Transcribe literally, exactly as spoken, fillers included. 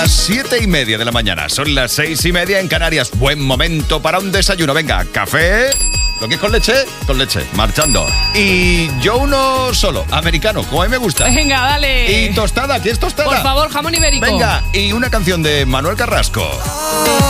las siete y media de la mañana. Son las seis y media en Canarias. Buen momento para un desayuno. Venga, café. ¿Lo que es con leche? Con leche. Marchando. Y yo uno solo, americano, como a mí me gusta. Venga, dale. Y tostada, ¿qué es tostada? Por favor, jamón ibérico. Venga, y una canción de Manuel Carrasco.